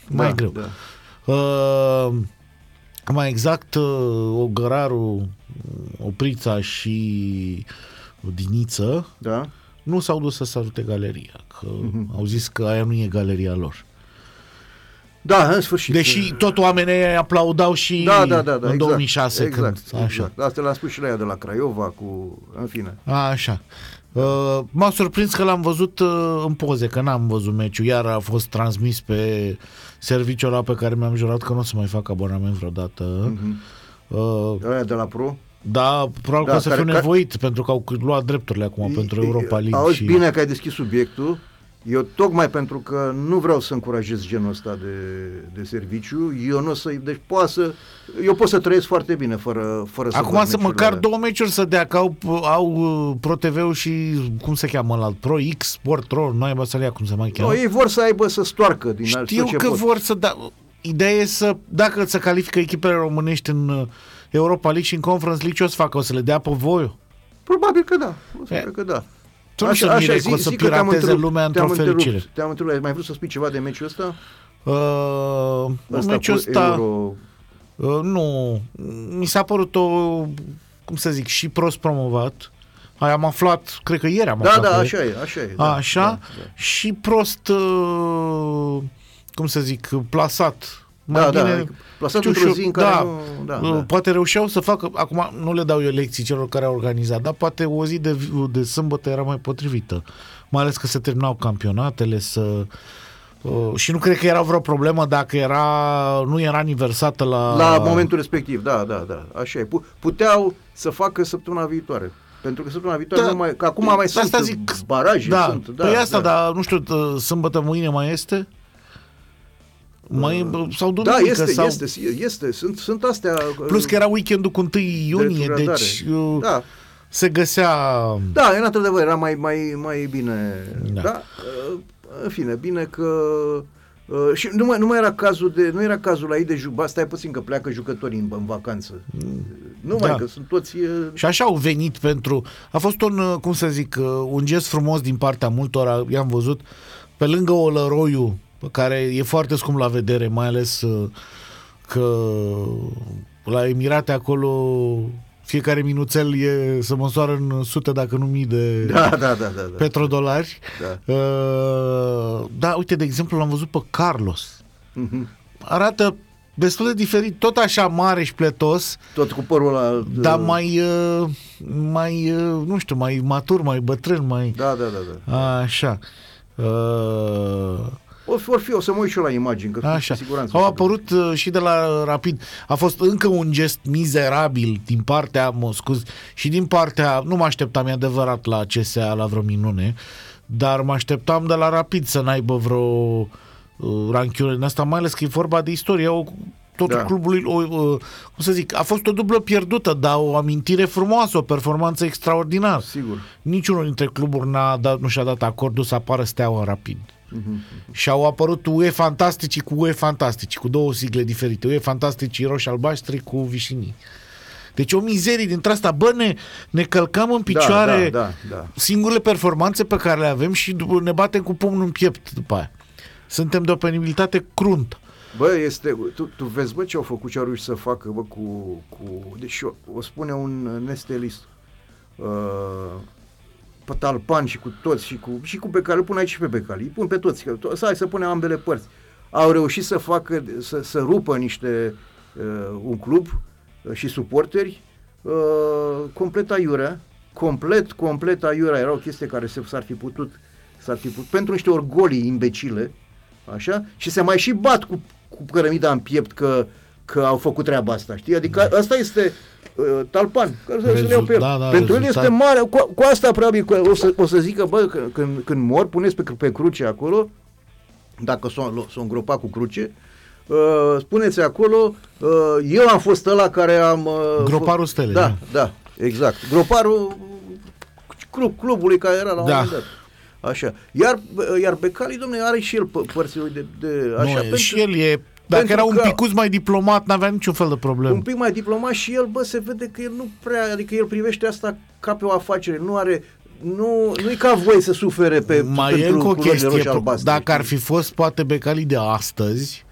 mai greu. Da. Mai exact, Ogăraru, Oprița și Diniță nu s-au dus să salute galeria, că au zis că aia nu e galeria lor. Da, în sfârșit. Deși tot oamenii aplaudau și în 2006. Exact. Așa. Asta l-am spus și la ea de la Craiova, în fine. Așa. M-a surprins că l-am văzut în poze, că n-am văzut meciul, iar a fost transmis pe serviciul ăla pe care mi-am jurat că nu o să mai fac abonament vreodată. Aia de la Pro? Da, probabil că o să fiu nevoit, pentru că au luat drepturile acum pentru Europa League. Auzi, bine că ai deschis subiectul. Eu tocmai pentru că nu vreau să încurajez genul ăsta de serviciu, deci eu pot să trăiesc foarte bine fără să acum să măcar alea. 2 meciuri să dea, că au Pro TV-ul și cum se cheamă ăla, Pro X, Sport Ro, nu ai băsălia cum se mai cheamă. Ei vor să aibă să stoarcă din știu că vor să ideea e să, dacă se califică echipele românești în Europa League și în Conference League, ce o să facă? O să le dea pe voiu? Probabil că da. Cred că da. Așa, că o să pirateze lumea într-o fericire. Te-am întrebat, ai mai vrut să spui ceva de meciul ăsta? Meciul ăsta nu, mi s-a părut cum să zic, și prost promovat. Am aflat, cred că ieri am aflat. Da, așa e. Așa, și prost, cum să zic, plasat. Plasat într-o zi în care poate reușeau să facă, acum nu le dau eu lecții celor care au organizat, dar poate o zi de sâmbătă era mai potrivită, mai ales că se terminau campionatele, și nu cred că era vreo problemă dacă nu era aniversată la momentul respectiv, da, așa e. Puteau să facă săptămâna viitoare. Pentru că săptămâna viitoare că acum mai sunt baraje. Dar nu știu, sâmbătă mâine mai este? Sau duminică, este. Sunt astea. Plus că era weekendul cu 1 iunie, deci se găsea. Da, într-adevăr, era mai bine. Da. În fine, bine că și nu era cazul la ei de stai puțin că pleacă jucătorii în vacanță. Că sunt toți. Și așa au venit a fost un gest frumos din partea multora, i-am văzut pe lângă Olăroiu, care e foarte scump la vedere, mai ales că la Emirate acolo fiecare minuțel se măsoară în sute, dacă nu mii de petrodolari. Uite, de exemplu, l-am văzut pe Carlos. Arată destul de diferit, tot așa mare și pletos. Tot cu părul ăla. Dar mai nu știu, mai matur, mai bătrân, mai. Da. Așa. O să mă uit și eu la imagini, că așa. Cu siguranță. Au apărut și de la Rapid. A fost încă un gest mizerabil din partea, și din partea, nu mă așteptam, e adevărat, la CSA, la vreo minune, dar mă așteptam de la Rapid să n-aibă vreo ranchiune din asta, mai ales că e vorba de istorie. Totul clubului, cum să zic, a fost o dublă pierdută, dar o amintire frumoasă, o performanță extraordinară. Sigur. Niciunul dintre cluburi nu și-a dat acordul să apară Steaua în Rapid. Și au apărut UE Fantastici cu UE Fantastici, cu 2 sigle diferite. UE Fantastici roșii-albaștri cu vișinii. Deci o mizerie dintre asta. Ne călcăm în picioare singurele performanțe pe care le avem și ne batem cu pumnul în piept după aia. Suntem de o penibilitate cruntă. Tu vezi, ce au făcut, ce au reușit să facă, cu deci o spune un nestelist, pe Talpan și cu toți și cu Becali, îl pun aici și pe Becali, îi pun pe toți, hai să punem ambele părți. Au reușit să facă, să rupă un club și suporteri complet aiurea, complet aiurea. Era o chestie care s-ar fi putut pentru niște orgolii imbecile, așa, și se mai și bat cu cărămida în piept că au făcut treaba asta, știi? Adică asta este Talpan, care să le iau pe el. Pentru el este mare, cu asta probabil o să zică, când mor, puneți pe cruce acolo, dacă s-o îngropa cu cruce, spuneți acolo, eu am fost ăla care am... Groparul stelei. Da, exact. Groparul clubului care era la un moment dat. Așa. Iar Becali, dom'le, are și el părțile de așa. Și el e, dacă era un picuț mai diplomat, n-avea niciun fel de problemă. Un pic mai diplomat și el, se vede că el nu prea, adică el privește asta ca pe o afacere, nu-i ca voi să sufere pentru mai e încă o chestie, dacă ar fi fost poate Becali de astăzi,